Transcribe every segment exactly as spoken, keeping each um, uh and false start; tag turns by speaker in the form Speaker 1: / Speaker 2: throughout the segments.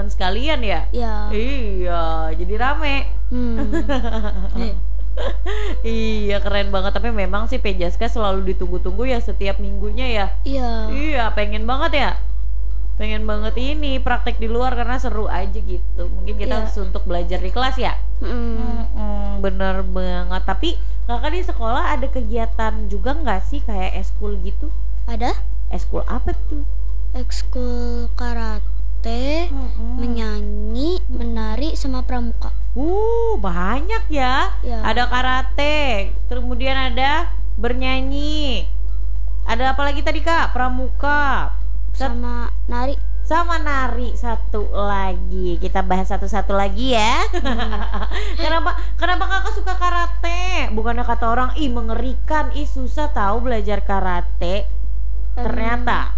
Speaker 1: teman-teman sekalian ya?
Speaker 2: Ya.
Speaker 1: Iya, jadi rame.
Speaker 2: Hmm.
Speaker 1: Iya, keren banget. Tapi memang sih Pejaska selalu ditunggu-tunggu ya setiap minggunya ya.
Speaker 2: Iya.
Speaker 1: Iya, pengen banget ya. Pengen banget ini praktek di luar karena seru aja gitu. Mungkin kita
Speaker 2: Iya.
Speaker 1: harus untuk belajar di kelas ya.
Speaker 2: Hmm.
Speaker 1: Mm-mm, bener banget. Tapi kakak di sekolah ada kegiatan juga nggak sih kayak eskul gitu?
Speaker 2: Ada
Speaker 1: Eskul apa tuh?
Speaker 2: ekskul karate,
Speaker 1: Mm-mm.
Speaker 2: menyanyi, menari, sama pramuka.
Speaker 1: Uh, banyak ya.
Speaker 2: Ya.
Speaker 1: Ada karate, kemudian ada bernyanyi. Ada apa lagi tadi kak? Pramuka. Sat-
Speaker 2: Sama nari.
Speaker 1: sama nari satu lagi. Kita bahas satu-satu lagi ya. Kenapa kenapa kakak suka karate? Bukannya kata orang ih mengerikan, ih susah tahu belajar karate.
Speaker 2: Em,
Speaker 1: Ternyata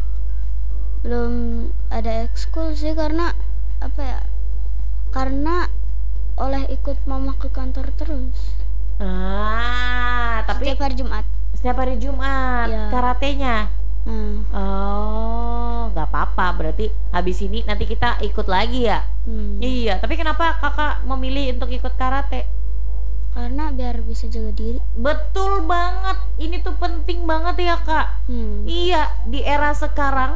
Speaker 2: belum ada ekskul sih karena apa ya? Karena oleh ikut mama ke kantor terus.
Speaker 1: ah, tapi
Speaker 2: Setiap hari Jumat.
Speaker 1: setiap hari Jumat
Speaker 2: Ya.
Speaker 1: karatenya.
Speaker 2: Nah,
Speaker 1: Oh, nggak apa-apa. Berarti habis ini nanti kita ikut lagi ya.
Speaker 2: hmm.
Speaker 1: Iya, tapi kenapa kakak memilih untuk ikut karate?
Speaker 2: Karena biar bisa jaga diri.
Speaker 1: Betul banget. Ini tuh penting banget ya kak.
Speaker 2: Hmm.
Speaker 1: Iya, di era sekarang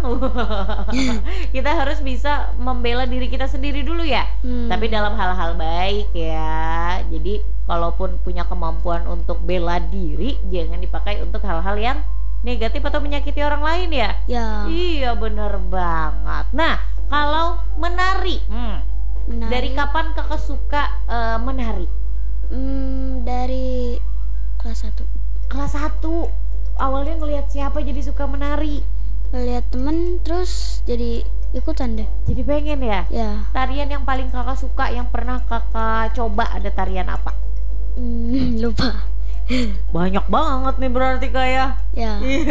Speaker 1: kita harus bisa membela diri kita sendiri dulu ya.
Speaker 2: Hmm.
Speaker 1: Tapi dalam hal-hal baik ya. Jadi kalaupun punya kemampuan untuk bela diri, jangan dipakai untuk hal-hal yang negatif atau menyakiti orang lain ya.
Speaker 2: Ya.
Speaker 1: Iya bener banget. Nah kalau menari, hmm,
Speaker 2: Menari.
Speaker 1: dari kapan kakak suka eh, menari?
Speaker 2: Hmm, dari kelas satu.
Speaker 1: Kelas satu. Awalnya ngelihat siapa jadi suka menari?
Speaker 2: Lihat temen terus jadi ikutan deh.
Speaker 1: Jadi pengen ya?
Speaker 2: Ya.
Speaker 1: Tarian yang paling kakak suka yang pernah kakak coba ada tarian apa?
Speaker 2: Hmm, lupa.
Speaker 1: Banyak banget nih berarti kayak.
Speaker 2: Ya.
Speaker 1: Iya.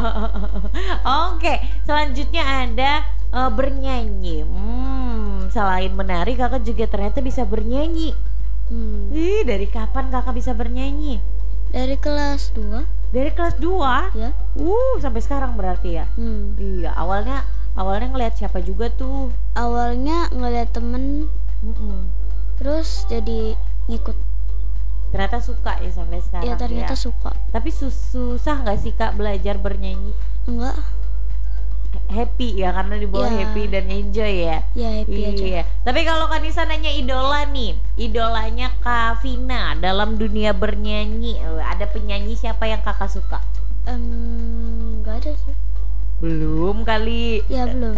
Speaker 1: Oke, selanjutnya ada eh, bernyanyi. Hmm, selain menari kakak juga ternyata bisa bernyanyi.
Speaker 2: Hmm.
Speaker 1: Ih, dari kapan kakak bisa bernyanyi?
Speaker 2: Dari kelas dua.
Speaker 1: Dari kelas dua?
Speaker 2: Ya.
Speaker 1: Uh, sampai sekarang berarti ya?
Speaker 2: Hmm.
Speaker 1: Iya, awalnya awalnya ngeliat siapa juga tuh?
Speaker 2: Awalnya ngeliat temen
Speaker 1: Mm-mm.
Speaker 2: terus jadi ngikut.
Speaker 1: Ternyata suka ya sampai sekarang
Speaker 2: Ya ternyata
Speaker 1: ya.
Speaker 2: suka.
Speaker 1: Tapi sus- susah nggak sih kak belajar bernyanyi?
Speaker 2: Enggak.
Speaker 1: Happy ya karena dibawa
Speaker 2: Ya.
Speaker 1: happy dan enjoy ya.
Speaker 2: Ya happy aja.
Speaker 1: Iya. Tapi kalau Kanisa nanya idola nih, idolanya Kak Vina dalam dunia bernyanyi, eh, ada penyanyi siapa yang kakak suka?
Speaker 2: Em, enggak ada sih.
Speaker 1: Belum kali.
Speaker 2: Ya belum.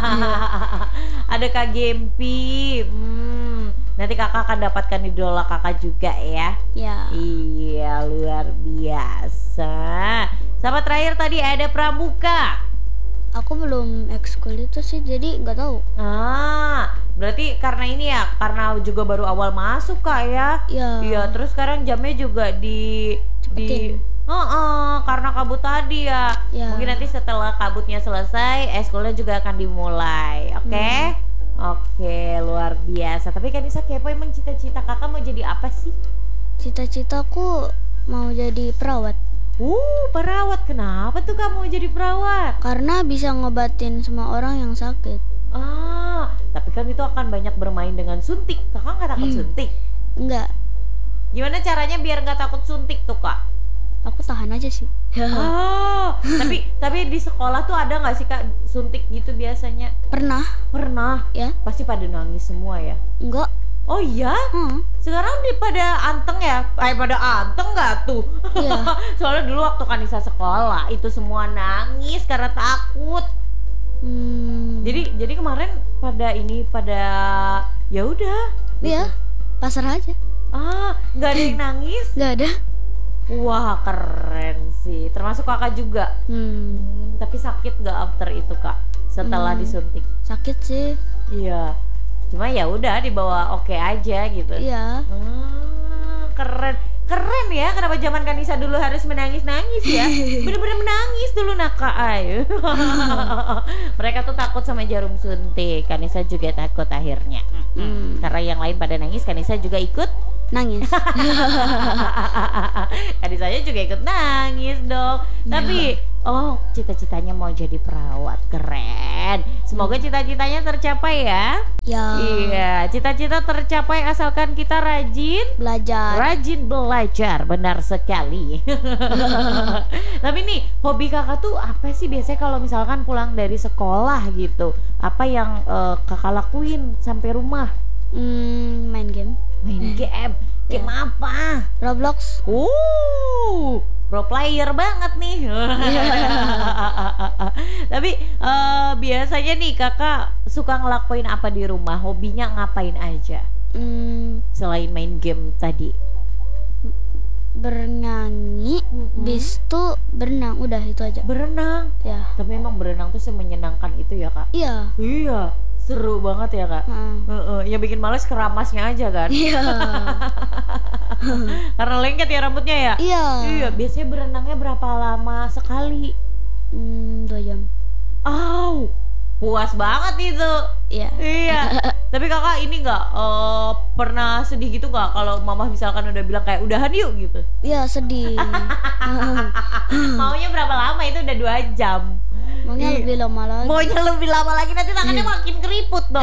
Speaker 1: Ada Kak Gempi. Hmm, nanti kakak akan dapatkan idola kakak juga ya.
Speaker 2: Ya.
Speaker 1: Iya, luar biasa. Sama terakhir tadi ada Pramuka.
Speaker 2: Aku belum ekskul itu sih jadi nggak tahu.
Speaker 1: Ah, berarti karena ini ya, karena juga baru awal masuk kak ya.
Speaker 2: Ya.
Speaker 1: Iya, terus sekarang jamnya juga di di
Speaker 2: Cepetin.
Speaker 1: Heeh, karena kabut tadi ya.
Speaker 2: Ya.
Speaker 1: Mungkin nanti setelah kabutnya selesai, eskulnya juga akan dimulai. Oke? Oke, luar biasa. Tapi kan Nisa kepo, emang cita-cita kakak mau jadi apa sih?
Speaker 2: Cita-citaku mau jadi perawat
Speaker 1: Uh, perawat. Kenapa tuh kamu mau jadi perawat?
Speaker 2: karena bisa ngobatin semua orang yang sakit.
Speaker 1: Ah, tapi kan itu akan banyak bermain dengan suntik. Kakak nggak takut suntik?
Speaker 2: Enggak.
Speaker 1: Gimana caranya biar nggak takut suntik tuh kak?
Speaker 2: Aku tahan aja sih.
Speaker 1: Oh, tapi tapi di sekolah tuh ada nggak sih kak suntik gitu biasanya?
Speaker 2: Pernah
Speaker 1: Pernah.
Speaker 2: ya?
Speaker 1: Pasti pada nangis semua ya.
Speaker 2: Enggak.
Speaker 1: Oh iya?
Speaker 2: Hmm.
Speaker 1: Sekarang di pada anteng ya? Eh pada anteng nggak tuh?
Speaker 2: Iya.
Speaker 1: Soalnya dulu waktu Kanisa sekolah itu semua nangis karena takut.
Speaker 2: Hmm.
Speaker 1: Jadi jadi kemarin pada ini pada ya udah.
Speaker 2: Iya. Pasrah aja.
Speaker 1: Ah, nggak ada yang nangis?
Speaker 2: Nggak ada.
Speaker 1: Wah keren sih. Termasuk kakak juga.
Speaker 2: Hmm.
Speaker 1: Hmm, tapi sakit nggak after itu kak? Setelah
Speaker 2: Hmm.
Speaker 1: disuntik?
Speaker 2: Sakit sih.
Speaker 1: Iya. Cuma ya udah dibawa oke aja gitu.
Speaker 2: Iya.
Speaker 1: Ah, keren, keren ya. Kenapa zaman Kanisa dulu harus menangis-nangis ya? Bener-bener menangis dulu nakak ay. Mereka tuh takut sama jarum suntik. Kanisa juga takut akhirnya.
Speaker 2: Hmm.
Speaker 1: Karena yang lain pada nangis, Kanisa juga ikut.
Speaker 2: Nangis.
Speaker 1: Kanisanya juga ikut nangis dong. Tapi Oh, cita-citanya mau jadi perawat. Keren. Semoga cita-citanya tercapai ya.
Speaker 2: Ya.
Speaker 1: Iya, cita-cita tercapai asalkan kita rajin
Speaker 2: Belajar.
Speaker 1: Rajin belajar, benar sekali. Tapi nih, hobi kakak tuh apa sih biasanya kalau misalkan pulang dari sekolah gitu? Apa yang eh, kakak lakuin sampai rumah?
Speaker 2: Hmm, main game.
Speaker 1: Main game. Game
Speaker 2: Ya.
Speaker 1: apa?
Speaker 2: Roblox.
Speaker 1: Uh, pro player banget nih. Tapi eh, biasanya nih kakak suka ngelakuin apa di rumah? Hobinya ngapain aja?
Speaker 2: Hmm,
Speaker 1: Selain main game tadi.
Speaker 2: bernyanyi,
Speaker 1: Mm-mm.
Speaker 2: bis tuh berenang, udah itu aja.
Speaker 1: Berenang.
Speaker 2: Ya.
Speaker 1: Tapi emang berenang tuh semenyenangkan itu ya kak?
Speaker 2: Iya.
Speaker 1: Iya, seru banget ya kak.
Speaker 2: Heeh.
Speaker 1: Heeh, yang bikin males keramasnya aja kan?
Speaker 2: Iya.
Speaker 1: Karena lengket ya rambutnya ya?
Speaker 2: Iya.
Speaker 1: Iya, biasanya berenangnya berapa lama sekali?
Speaker 2: Hmm, dua jam.
Speaker 1: Aw, puas banget itu.
Speaker 2: Iya.
Speaker 1: Iya. Tapi kakak ini nggak eh, pernah sedih gitu nggak kalau mama misalkan udah bilang kayak udahan yuk gitu?
Speaker 2: Iya, sedih.
Speaker 1: Maunya berapa lama? Itu udah dua jam.
Speaker 2: Maunya
Speaker 1: Iya.
Speaker 2: lebih lama lagi.
Speaker 1: Maunya lebih lama lagi, nanti tangannya makin keriput dong.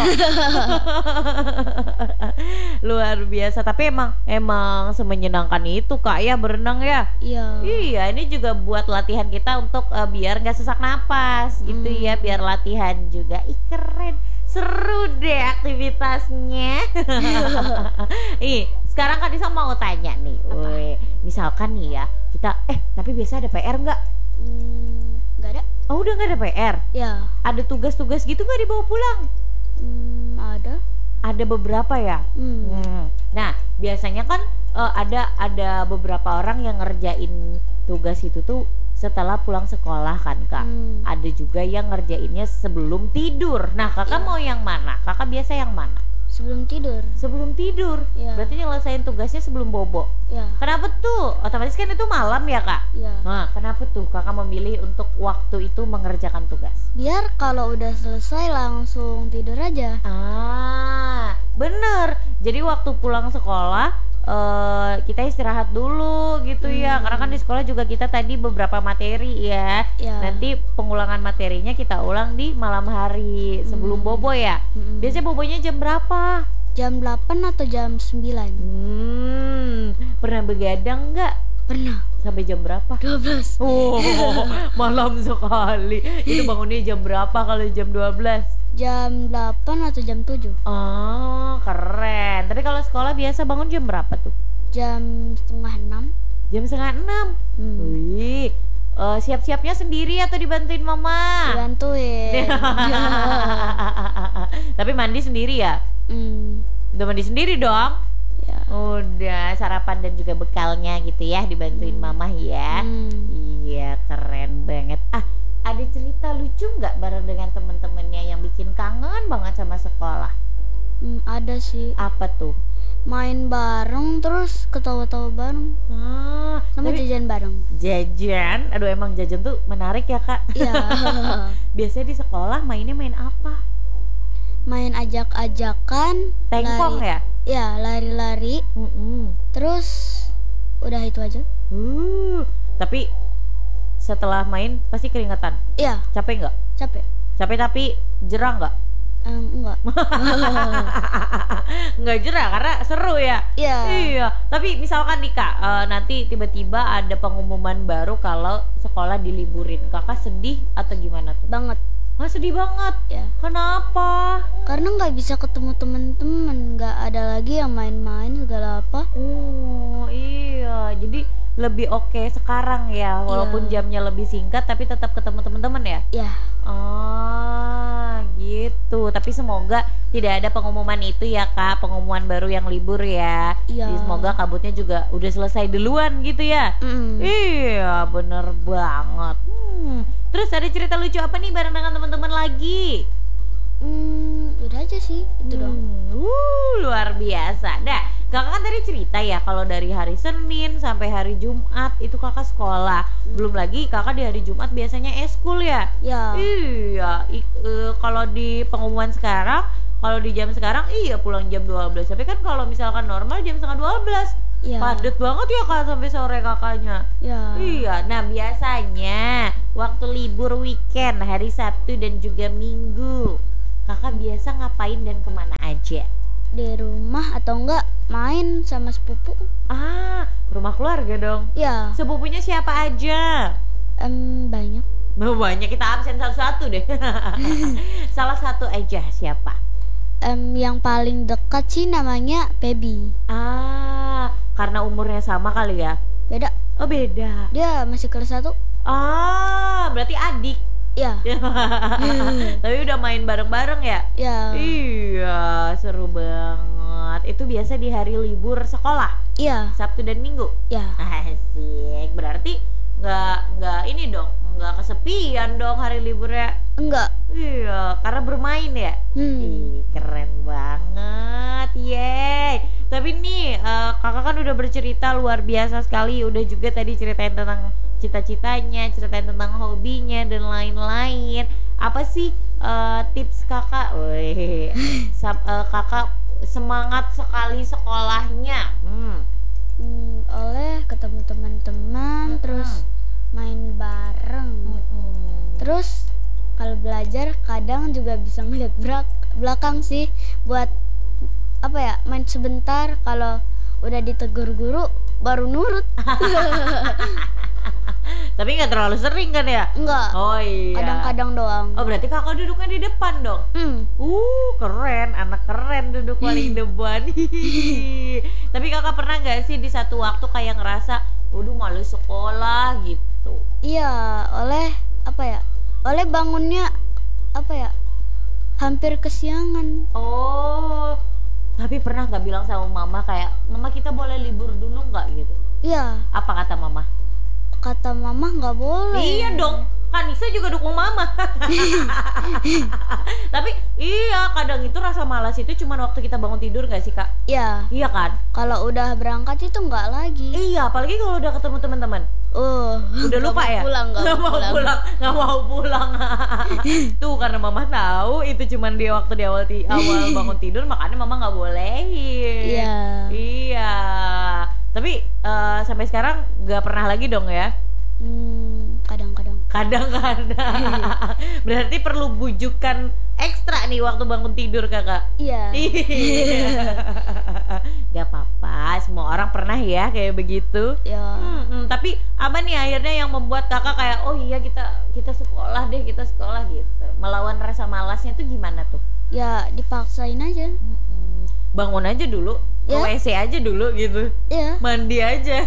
Speaker 1: Luar biasa. Tapi emang emang semenyenangkan itu kak ya berenang ya.
Speaker 2: Iya.
Speaker 1: Iya, ini juga buat latihan kita untuk eh, biar nggak sesak napas gitu
Speaker 2: Hmm.
Speaker 1: ya, biar latihan juga. Ih keren, seru deh aktivitasnya. Ih, sekarang Kak Disa mau tanya nih, weh, misalkan nih ya kita, eh tapi biasa ada P R nggak?
Speaker 2: Hmm, nggak ada.
Speaker 1: Oh udah nggak ada P R?
Speaker 2: Ya.
Speaker 1: Ada tugas-tugas gitu nggak dibawa pulang?
Speaker 2: Hmm, ada.
Speaker 1: Ada beberapa ya.
Speaker 2: Hmm.
Speaker 1: Hmm. Nah, biasanya kan eh, ada ada beberapa orang yang ngerjain tugas itu tuh setelah pulang sekolah kan kak.
Speaker 2: Hmm.
Speaker 1: Ada juga yang ngerjainnya sebelum tidur. Nah, kakak
Speaker 2: Iya.
Speaker 1: mau yang mana? Kakak biasa yang mana?
Speaker 2: Sebelum tidur.
Speaker 1: Sebelum tidur.
Speaker 2: Iya.
Speaker 1: Berarti nyelesain tugasnya sebelum bobo.
Speaker 2: Ya.
Speaker 1: Kenapa tuh? Otomatis kan itu malam ya kak.
Speaker 2: Ya.
Speaker 1: Nah, kenapa tuh kakak memilih untuk waktu itu mengerjakan tugas?
Speaker 2: Biar kalau udah selesai langsung tidur aja.
Speaker 1: Ah, bener. Jadi waktu pulang sekolah eh, kita istirahat dulu gitu ya.
Speaker 2: Hmm.
Speaker 1: Karena kan di sekolah juga kita tadi beberapa materi ya.
Speaker 2: Ya.
Speaker 1: Nanti pengulangan materinya kita ulang di malam hari sebelum
Speaker 2: Hmm.
Speaker 1: bobo ya.
Speaker 2: Mm-mm.
Speaker 1: Biasanya bobonya jam berapa?
Speaker 2: Jam delapan atau jam sembilan?
Speaker 1: Hmm, pernah begadang nggak?
Speaker 2: Pernah.
Speaker 1: Sampai jam berapa?
Speaker 2: dua belas.
Speaker 1: Oh, malam sekali. Itu bangunnya jam berapa kalau jam dua belas?
Speaker 2: Jam delapan atau jam tujuh?
Speaker 1: Ah, keren. Tapi kalau sekolah biasa bangun jam berapa tuh?
Speaker 2: Jam setengah enam.
Speaker 1: Jam setengah enam.
Speaker 2: Hmm.
Speaker 1: Wih, eh, siap-siapnya sendiri atau dibantuin mama?
Speaker 2: Dibantuin.
Speaker 1: Tapi mandi sendiri ya?
Speaker 2: Hmm.
Speaker 1: Udah mandi sendiri dong?
Speaker 2: Ya.
Speaker 1: Udah sarapan dan juga bekalnya gitu ya, dibantuin mama ya.
Speaker 2: Hmm.
Speaker 1: Iya, keren banget. Ah, ada cerita lucu nggak bareng dengan temen-temennya yang bikin kangen banget sama sekolah?
Speaker 2: Hmm, ada sih.
Speaker 1: Apa tuh?
Speaker 2: Main bareng terus ketawa-tawa bareng
Speaker 1: Ah,
Speaker 2: sama
Speaker 1: tapi
Speaker 2: jajan bareng.
Speaker 1: jajan, aduh emang jajan tuh menarik ya kak.
Speaker 2: Iya.
Speaker 1: Biasanya di sekolah mainnya main apa?
Speaker 2: Main ajak-ajakan.
Speaker 1: Tengkong
Speaker 2: lari.
Speaker 1: ya?
Speaker 2: Ya, lari-lari.
Speaker 1: Mm-mm.
Speaker 2: Terus udah itu aja.
Speaker 1: Uh, tapi setelah main pasti keringetan.
Speaker 2: Iya,
Speaker 1: Capek nggak?
Speaker 2: capek.
Speaker 1: Capek tapi jerah nggak?
Speaker 2: Em, enggak.
Speaker 1: Nggak jerah karena seru ya.
Speaker 2: Iya.
Speaker 1: Iya. Tapi misalkan nih kak, eh, nanti tiba-tiba ada pengumuman baru kalau sekolah diliburin, kakak sedih atau gimana tuh?
Speaker 2: Banget.
Speaker 1: Ah, sedih banget.
Speaker 2: Ya.
Speaker 1: Kenapa?
Speaker 2: Karena nggak bisa ketemu temen-temen, nggak ada lagi yang main-main segala apa.
Speaker 1: Oh iya, jadi lebih oke sekarang ya, walaupun
Speaker 2: Iya.
Speaker 1: jamnya lebih singkat tapi tetap ketemu teman-teman ya.
Speaker 2: Ya.
Speaker 1: Ah gitu. Tapi semoga tidak ada pengumuman itu ya kak, pengumuman baru yang libur ya.
Speaker 2: Iya.
Speaker 1: Jadi semoga kabutnya juga udah selesai duluan gitu ya.
Speaker 2: Mm.
Speaker 1: Iya bener banget. Hmm. Terus ada cerita lucu apa nih bareng dengan teman-teman lagi?
Speaker 2: Hmm, udah aja sih itu doang.
Speaker 1: Hmm, uh, luar biasa. Nah, kakak kan tadi cerita ya kalau dari hari Senin sampai hari Jumat itu kakak sekolah. Belum lagi kakak di hari Jumat biasanya eskul ya.
Speaker 2: Ya.
Speaker 1: Iya, i- eh, kalau di pengumuman sekarang, kalau di jam sekarang iya pulang jam dua belas. Tapi kan kalau misalkan normal jam setengah dua belas.
Speaker 2: Ya.
Speaker 1: Padet banget ya kak sampai sore kakaknya.
Speaker 2: Ya.
Speaker 1: Iya, nah biasanya waktu libur weekend hari Sabtu dan juga Minggu, kakak biasa ngapain dan kemana aja?
Speaker 2: Di rumah atau enggak main sama sepupu.
Speaker 1: Ah, rumah keluarga dong.
Speaker 2: Ya,
Speaker 1: Sepupunya siapa aja?
Speaker 2: em, banyak.
Speaker 1: Oh, banyak, kita absen satu-satu deh. Salah satu aja siapa?
Speaker 2: Em, yang paling dekat sih namanya Pebi.
Speaker 1: Ah, karena umurnya sama kali ya.
Speaker 2: Beda,
Speaker 1: Oh, beda.
Speaker 2: dia masih kelas satu.
Speaker 1: Ah, berarti adik.
Speaker 2: Ya,
Speaker 1: Tapi udah main bareng-bareng ya?
Speaker 2: ya,
Speaker 1: Iya, seru banget. Itu biasa di hari libur sekolah,
Speaker 2: iya,
Speaker 1: Sabtu dan Minggu.
Speaker 2: ya.
Speaker 1: Asik. Berarti nggak nggak ini dong, nggak kesepian dong hari liburnya.
Speaker 2: Enggak.
Speaker 1: Iya, karena bermain ya.
Speaker 2: Hmm.
Speaker 1: Ih, keren banget, yeay. Tapi nih, eh, kakak kan udah bercerita luar biasa sekali. Udah juga tadi ceritain tentang cita-citanya, ceritain tentang hobinya dan lain-lain. Apa sih eh, tips kakak? Wih, sab- eh, kakak semangat sekali sekolahnya. Hmm.
Speaker 2: Hmm, oleh ketemu teman-teman,
Speaker 1: Mm-mm.
Speaker 2: terus main bareng.
Speaker 1: Mm-mm.
Speaker 2: Terus kalau belajar kadang juga bisa ngeliat berak- belakang sih, buat apa ya, main sebentar, kalau udah ditegur guru baru nurut.
Speaker 1: Tapi nggak terlalu sering kan ya?
Speaker 2: Enggak,
Speaker 1: Oh iya.
Speaker 2: kadang-kadang doang.
Speaker 1: Oh, berarti kakak duduknya di depan dong.
Speaker 2: Hmm,
Speaker 1: Uh, keren, anak keren duduk paling depan. Tapi kakak pernah nggak sih di satu waktu kayak ngerasa, waduh malu sekolah gitu?
Speaker 2: iya, oleh apa ya, oleh bangunnya apa ya, hampir kesiangan.
Speaker 1: Oh, tapi pernah nggak bilang sama mama kayak, mama kita boleh libur dulu nggak gitu?
Speaker 2: Iya,
Speaker 1: Apa kata mama?
Speaker 2: kata mama nggak boleh.
Speaker 1: Iya dong, Kanisa juga dukung mama. Tapi iya, kadang itu rasa malas itu cuma waktu kita bangun tidur nggak sih kak?
Speaker 2: Iya,
Speaker 1: Iya kan?
Speaker 2: kalau udah berangkat itu nggak lagi.
Speaker 1: Iya, apalagi kalau udah ketemu teman-teman.
Speaker 2: Oh,
Speaker 1: Udah
Speaker 2: nggak
Speaker 1: lupa
Speaker 2: mau
Speaker 1: ya?
Speaker 2: Pulang, nggak
Speaker 1: Nggak
Speaker 2: mau
Speaker 1: mau
Speaker 2: pulang.
Speaker 1: pulang, nggak mau pulang. Tuh karena mama tahu itu cuman di waktu di awal ti- awal bangun tidur, makanya mama nggak bolehin.
Speaker 2: Iya.
Speaker 1: Iya. Tapi eh, sampai sekarang nggak pernah lagi dong ya?
Speaker 2: Hmm, kadang-kadang.
Speaker 1: Kadang-kadang. Berarti perlu bujukan ekstra nih waktu bangun tidur kakak.
Speaker 2: Iya.
Speaker 1: Iya. Gak apa-apa, semua orang pernah ya kayak begitu.
Speaker 2: Ya.
Speaker 1: Hmm, hmm, tapi apa nih akhirnya yang membuat kakak kayak, oh iya kita kita sekolah deh, kita sekolah gitu. Melawan rasa malasnya tuh gimana tuh?
Speaker 2: Ya dipaksain aja.
Speaker 1: Hmm, bangun aja dulu, ke
Speaker 2: Ya.
Speaker 1: W C aja dulu gitu,
Speaker 2: Ya.
Speaker 1: mandi aja.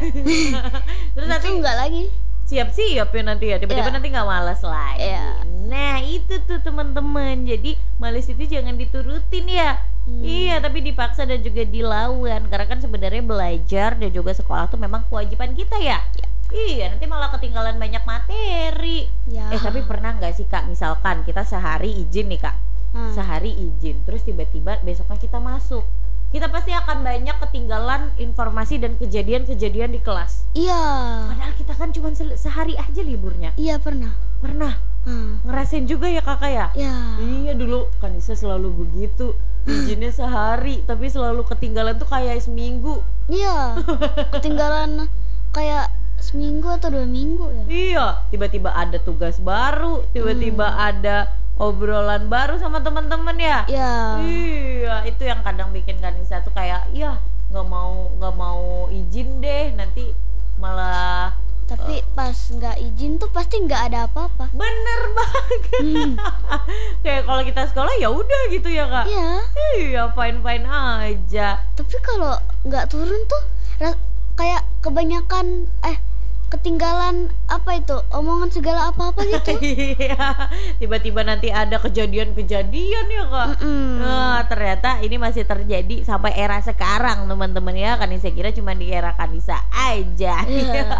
Speaker 1: Terus nanti
Speaker 2: Itu enggak lagi.
Speaker 1: siap-siap ya nanti ya, tiba-tiba
Speaker 2: Ya.
Speaker 1: nanti nggak malas lagi.
Speaker 2: Ya.
Speaker 1: Nah itu tuh teman-teman, jadi malas itu jangan diturutin ya.
Speaker 2: Hmm.
Speaker 1: Iya, tapi dipaksa dan juga dilawan, karena kan sebenarnya belajar dan juga sekolah tuh memang kewajiban kita ya. Iya, nanti malah ketinggalan banyak materi.
Speaker 2: Ya.
Speaker 1: Eh tapi pernah nggak sih kak, misalkan kita sehari izin nih kak,
Speaker 2: Hmm.
Speaker 1: sehari izin, terus tiba-tiba besoknya kita masuk, kita pasti akan banyak ketinggalan informasi dan kejadian-kejadian di kelas.
Speaker 2: Iya.
Speaker 1: Padahal kita kan cuma se- sehari aja liburnya.
Speaker 2: Iya pernah.
Speaker 1: Pernah
Speaker 2: Hmm.
Speaker 1: ngerasain juga ya kakak ya?
Speaker 2: Ya.
Speaker 1: Iya dulu Kanisa selalu begitu, izinnya sehari tapi selalu ketinggalan tuh kayak seminggu.
Speaker 2: Iya. Ketinggalan kayak seminggu atau dua minggu ya.
Speaker 1: Iya, tiba-tiba ada tugas baru, tiba-tiba ada obrolan baru sama teman-teman ya.
Speaker 2: Ya.
Speaker 1: Iya, itu yang kadang bikin Kanisa tuh kayak, ya nggak mau nggak mau izin deh, nanti malah
Speaker 2: Tapi pas nggak izin tuh pasti nggak ada apa-apa.
Speaker 1: bener banget.
Speaker 2: Hmm.
Speaker 1: Kayak kalau kita sekolah ya udah gitu ya kak.
Speaker 2: Iya.
Speaker 1: Iya, fine fine aja.
Speaker 2: Tapi kalau nggak turun tuh ra- kayak kebanyakan eh ketinggalan apa itu omongan segala apa-apa gitu.
Speaker 1: Iya, tiba-tiba nanti ada kejadian-kejadian ya kak.
Speaker 2: Mm-mm.
Speaker 1: Nah, ternyata ini masih terjadi sampai era sekarang teman-teman ya. Kan saya kira cuma di era Kanisa aja.
Speaker 2: Iya.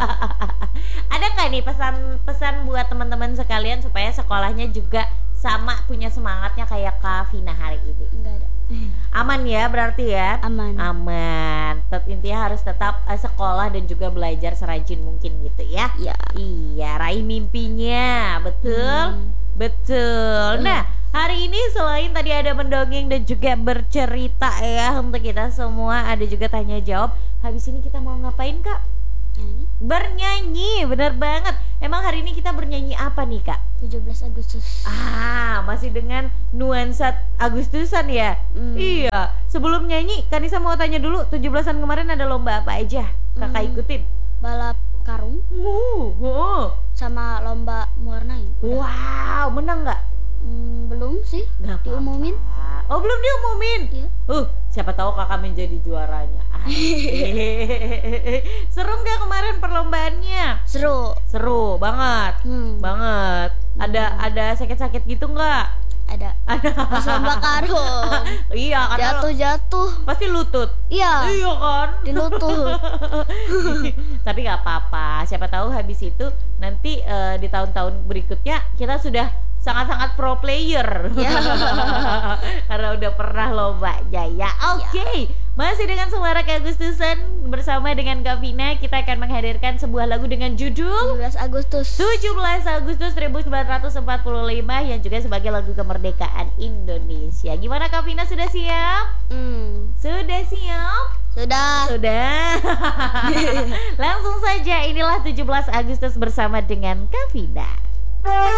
Speaker 1: Ada nggak nih pesan-pesan buat teman-teman sekalian supaya sekolahnya juga sama punya semangatnya kayak Kak Vina hari ini?
Speaker 2: Nggak ada.
Speaker 1: Aman ya berarti ya?
Speaker 2: Aman.
Speaker 1: Aman. Tet- intinya harus tetap eh, sekolah dan juga belajar serajin mungkin gitu ya.
Speaker 2: Ya.
Speaker 1: Iya, raih mimpinya. Betul?
Speaker 2: Hmm.
Speaker 1: Betul. Nah, hari ini selain tadi ada mendongeng dan juga bercerita ya untuk kita semua, ada juga tanya jawab. Habis ini kita mau ngapain, Kak?
Speaker 2: Bernyanyi.
Speaker 1: Bernyanyi, bener banget. Emang hari ini kita bernyanyi apa nih Kak?
Speaker 2: tujuh belas Agustus.
Speaker 1: Ah, masih dengan nuansa Agustusan ya?
Speaker 2: Hmm.
Speaker 1: Iya, sebelum nyanyi Kanisa mau tanya dulu, tujuh belasan kemarin ada lomba apa aja? Kakak
Speaker 2: Hmm.
Speaker 1: ikutin?
Speaker 2: Balap karung
Speaker 1: Uh, uh.
Speaker 2: sama lomba mewarnai.
Speaker 1: Wow, menang nggak?
Speaker 2: Hmm, belum sih
Speaker 1: Nggak apa-apa.
Speaker 2: diumumin.
Speaker 1: Oh, belum diumumin?
Speaker 2: Iya.
Speaker 1: Uh, siapa tahu kakak menjadi juaranya. Asik. Seru nggak kemarin perlombaannya?
Speaker 2: Seru.
Speaker 1: Seru banget,
Speaker 2: Hmm.
Speaker 1: banget. Ada ada sakit-sakit gitu nggak?
Speaker 2: Ada.
Speaker 1: Ada.
Speaker 2: Pas lomba karung.
Speaker 1: Iya, karena lo-
Speaker 2: Jatuh-jatuh.
Speaker 1: pasti lutut.
Speaker 2: Iya.
Speaker 1: Iya kan?
Speaker 2: Di lutut.
Speaker 1: Tapi nggak apa-apa. Siapa tahu habis itu nanti eh, di tahun-tahun berikutnya kita sudah sangat-sangat pro player.
Speaker 2: Ya.
Speaker 1: Karena udah pernah lomba jaya. Oke, masih dengan Suara Keagustusan bersama dengan Kak Vina. Kita akan menghadirkan sebuah lagu dengan judul
Speaker 2: tujuh belas Agustus.
Speaker 1: tujuh belas Agustus seribu sembilan ratus empat puluh lima yang juga sebagai lagu kemerdekaan Indonesia. Gimana Kak Vina, sudah siap?
Speaker 2: Hmm.
Speaker 1: Sudah siap?
Speaker 2: Sudah.
Speaker 1: Sudah. Langsung saja, inilah tujuh belas Agustus bersama dengan Kak Vina.